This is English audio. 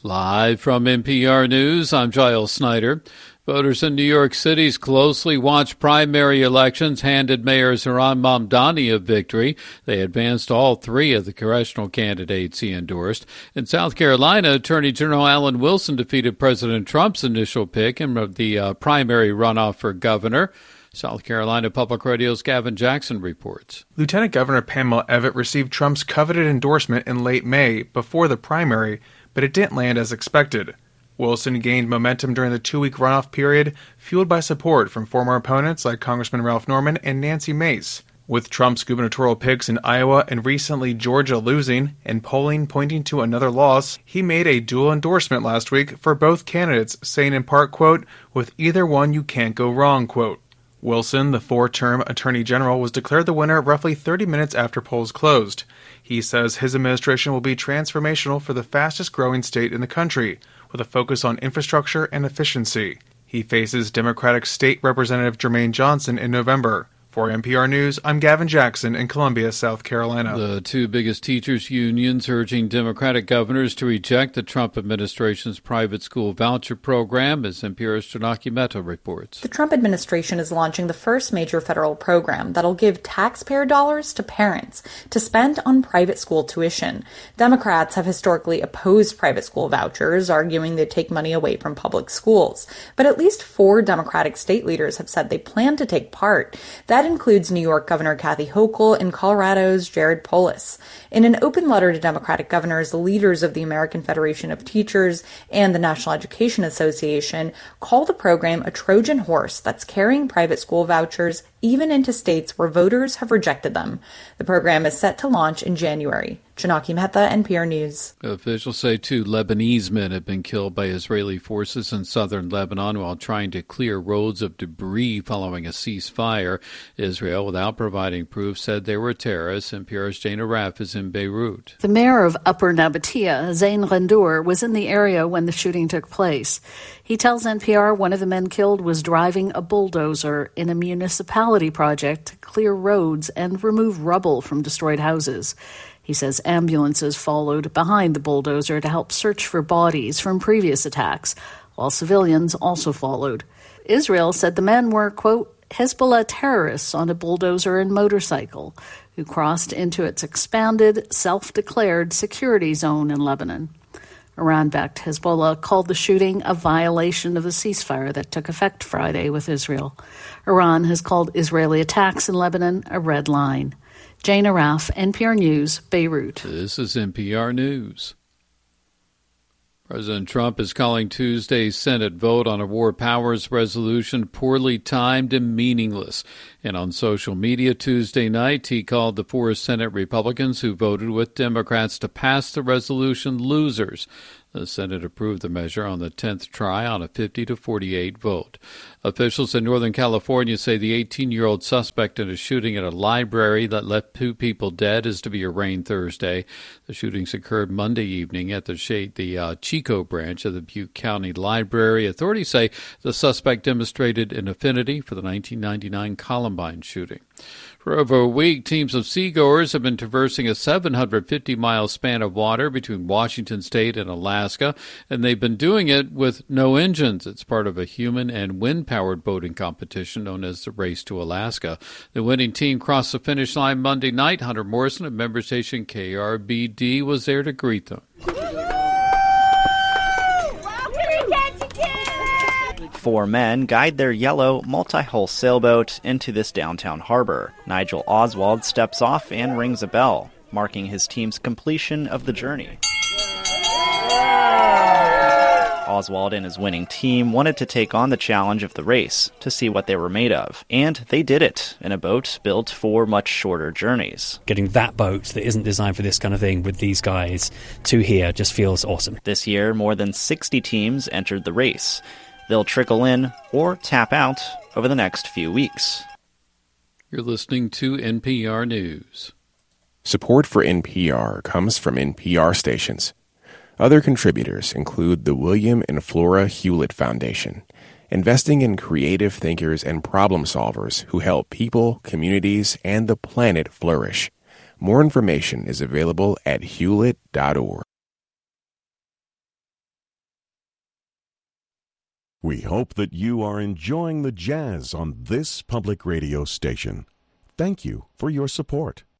Live from NPR News, I'm Giles Snyder. Voters in New York City's closely watched primary elections handed Mayor Zohran Mamdani a victory. They advanced all three of the congressional candidates he endorsed. In South Carolina, Attorney General Alan Wilson defeated President Trump's initial pick in the primary runoff for governor. South Carolina Public Radio's Gavin Jackson reports. Lieutenant Governor Pamela Evette received Trump's coveted endorsement in late May before the primary, but it didn't land as expected. Wilson gained momentum during the two-week runoff period, fueled by support from former opponents like Congressman Ralph Norman and Nancy Mace. With Trump's gubernatorial picks in Iowa and recently Georgia losing, and polling pointing to another loss, he made a dual endorsement last week for both candidates, saying in part, quote, "With either one you can't go wrong," quote. Wilson, the four-term Attorney General, was declared the winner roughly 30 minutes after polls closed. He says his administration will be transformational for the fastest-growing state in the country, with a focus on infrastructure and efficiency. He faces Democratic State Representative Jermaine Johnson in November. For NPR News, I'm Gavin Jackson in Columbia, South Carolina. The two biggest teachers' unions urging Democratic governors to reject the Trump administration's private school voucher program, as NPR's Janaki Mehta reports. The Trump administration is launching the first major federal program that'll give taxpayer dollars to parents to spend on private school tuition. Democrats have historically opposed private school vouchers, arguing they take money away from public schools. But at least 4 Democratic state leaders have said they plan to take part. That includes New York Governor Kathy Hochul and Colorado's Jared Polis. In an open letter to Democratic governors, the leaders of the American Federation of Teachers and the National Education Association call the program a Trojan horse that's carrying private school vouchers even into states where voters have rejected them. The program is set to launch in January. Janaki Mehta, NPR News. Officials say 2 Lebanese men have been killed by Israeli forces in southern Lebanon while trying to clear roads of debris following a ceasefire. Israel, without providing proof, said they were terrorists. NPR's Jane Araf is in Beirut. The mayor of Upper Nabatea, Zain Ghandour, was in the area when the shooting took place. He tells NPR one of the men killed was driving a bulldozer in a municipality project to clear roads and remove rubble from destroyed houses. He says ambulances followed behind the bulldozer to help search for bodies from previous attacks, while civilians also followed. Israel said the men were, quote, Hezbollah terrorists on a bulldozer and motorcycle who crossed into its expanded, self-declared security zone in Lebanon. Iran-backed Hezbollah called the shooting a violation of the ceasefire that took effect Friday with Israel. Iran has called Israeli attacks in Lebanon a red line. Jane Araf, NPR News, Beirut. This is NPR News. President Trump is calling Tuesday's Senate vote on a war powers resolution poorly timed and meaningless. And on social media Tuesday night, he called the 4 Senate Republicans who voted with Democrats to pass the resolution losers. The Senate approved the measure on the 10th try on a 50-48 vote. Officials in Northern California say the 18-year-old suspect in a shooting at a library that left 2 people dead is to be arraigned Thursday. The shootings occurred Monday evening at the Chico branch of the Butte County Library. Authorities say the suspect demonstrated an affinity for the 1999 Columbine shooting. For over a week, teams of seagoers have been traversing a 750-mile span of water between Washington State and Alaska, and they've been doing it with no engines. It's part of a human and wind-powered boating competition known as the Race to Alaska. The winning team crossed the finish line Monday night. Hunter Morrison of member station KRBD was there to greet them. 4 men guide their yellow, multi-hull sailboat into this downtown harbor. Nigel Oswald steps off and rings a bell, marking his team's completion of the journey. Oswald and his winning team wanted to take on the challenge of the race to see what they were made of, and they did it in a boat built for much shorter journeys. Getting that boat that isn't designed for this kind of thing with these guys to here just feels awesome. This year, more than 60 teams entered the race. They'll trickle in or tap out over the next few weeks. You're listening to NPR News. Support for NPR comes from NPR stations. Other contributors include the William and Flora Hewlett Foundation, investing in creative thinkers and problem solvers who help people, communities, and the planet flourish. More information is available at hewlett.org. We hope that you are enjoying the jazz on this public radio station. Thank you for your support.